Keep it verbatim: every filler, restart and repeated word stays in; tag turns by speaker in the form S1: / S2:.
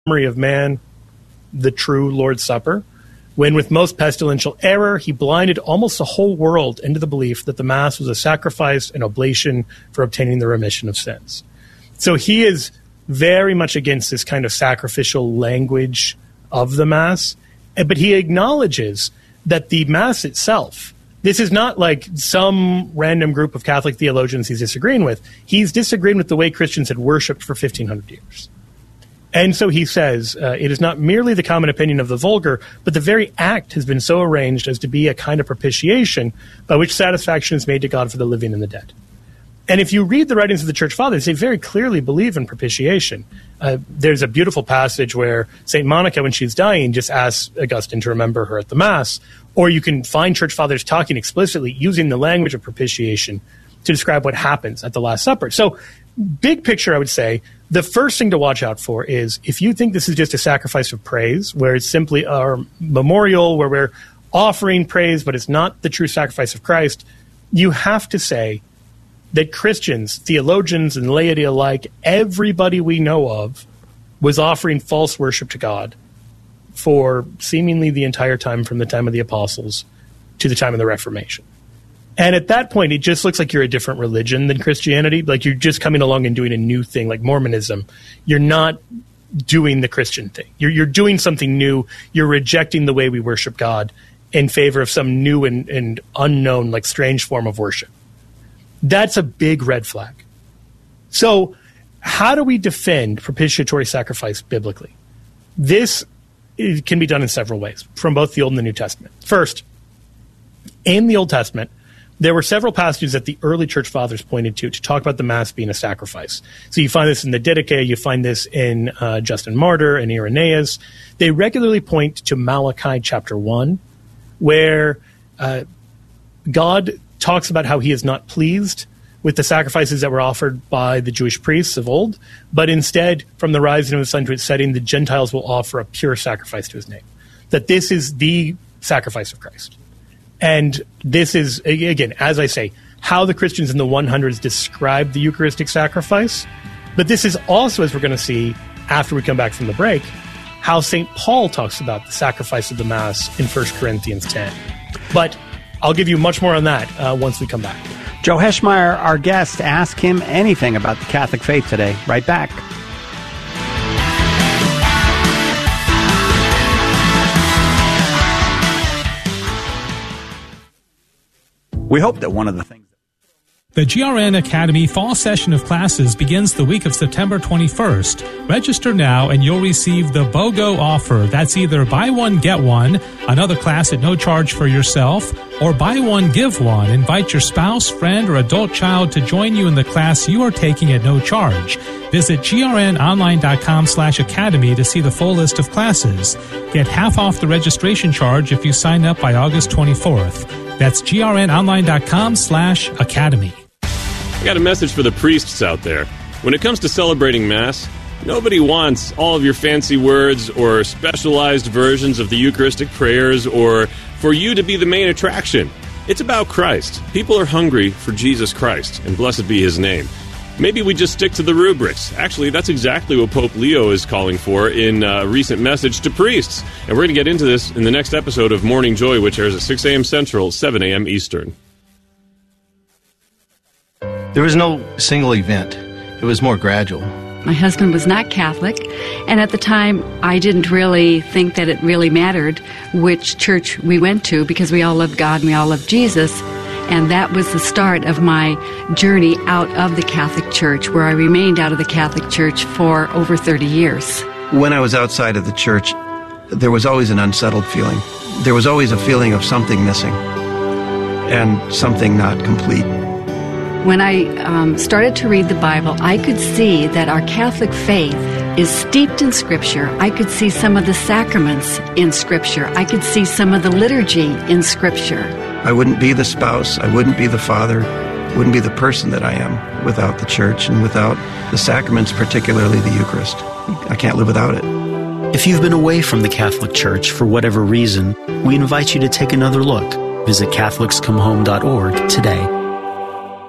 S1: memory of man the true Lord's Supper, when with most pestilential error he blinded almost the whole world into the belief that the Mass was a sacrifice and oblation for obtaining the remission of sins. So he is very much against this kind of sacrificial language of the Mass, but he acknowledges that the Mass itself, this is not like some random group of Catholic theologians he's disagreeing with. He's disagreeing with the way Christians had worshipped for fifteen hundred years. And so he says, uh, it is not merely the common opinion of the vulgar, but the very act has been so arranged as to be a kind of propitiation by which satisfaction is made to God for the living and the dead. And if you read the writings of the Church Fathers, they very clearly believe in propitiation. Uh, there's a beautiful passage where Saint Monica, when she's dying, just asks Augustine to remember her at the Mass. Or you can find Church Fathers talking explicitly using the language of propitiation to describe what happens at the Last Supper. So, big picture, I would say, the first thing to watch out for is if you think this is just a sacrifice of praise, where it's simply our memorial, where we're offering praise, but it's not the true sacrifice of Christ, you have to say that Christians, theologians, and laity alike, everybody we know of, was offering false worship to God for seemingly the entire time from the time of the apostles to the time of the Reformation. And at that point, it just looks like you're a different religion than Christianity. Like you're just coming along and doing a new thing, like Mormonism. You're not doing the Christian thing. You're, you're doing something new. You're rejecting the way we worship God in favor of some new and, and unknown, like strange form of worship. That's a big red flag. So how do we defend propitiatory sacrifice biblically? This it can be done in several ways, from both the Old and the New Testament. First, in the Old Testament, there were several passages that the early church fathers pointed to to talk about the Mass being a sacrifice. So you find this in the Didache, you find this in uh, Justin Martyr and Irenaeus. They regularly point to Malachi chapter one, where uh, God talks about how he is not pleased with the sacrifices that were offered by the Jewish priests of old, but instead, from the rising of the sun to its setting, the Gentiles will offer a pure sacrifice to his name. That this is the sacrifice of Christ. And this is, again, as I say, how the Christians in the hundreds describe the Eucharistic sacrifice. But this is also, as we're going to see after we come back from the break, how Saint Paul talks about the sacrifice of the Mass in First Corinthians ten. But I'll give you much more on that uh, once we come back.
S2: Joe Heschmeyer, our guest, ask him anything about the Catholic faith today. Right back. We hope that one of the things...
S3: The G R N Academy Fall Session of Classes begins the week of September twenty-first. Register now and you'll receive the BOGO offer. That's either buy one, get one, another class at no charge for yourself, or buy one, give one. Invite your spouse, friend, or adult child to join you in the class you are taking at no charge. Visit grnonline.com slash academy to see the full list of classes. Get half off the registration charge if you sign up by August twenty-fourth. That's grnonline.com slash academy.
S4: I got a message for the priests out there. When it comes to celebrating Mass, nobody wants all of your fancy words or specialized versions of the Eucharistic prayers or for you to be the main attraction. It's about Christ. People are hungry for Jesus Christ, and blessed be his name. Maybe we just stick to the rubrics. Actually, that's exactly what Pope Leo is calling for in a recent message to priests. And we're going to get into this in the next episode of Morning Joy, which airs at six a.m. Central, seven a.m. Eastern.
S5: There was no single event. It was more gradual.
S6: My husband was not Catholic, and at the time, I didn't really think that it really mattered which church we went to because we all loved God and we all loved Jesus. And that was the start of my journey out of the Catholic Church, where I remained out of the Catholic Church for over thirty years.
S5: When I was outside of the church, there was always an unsettled feeling. There was always a feeling of something missing and something not complete.
S6: When I um, started to read the Bible, I could see that our Catholic faith is steeped in Scripture. I could see some of the sacraments in Scripture. I could see some of the liturgy in Scripture.
S5: I wouldn't be the spouse, I wouldn't be the father, wouldn't be the person that I am without the church and without the sacraments, particularly the Eucharist. I can't live without it.
S7: If you've been away from the Catholic Church for whatever reason, we invite you to take another look. Visit Catholics Come Home dot org today.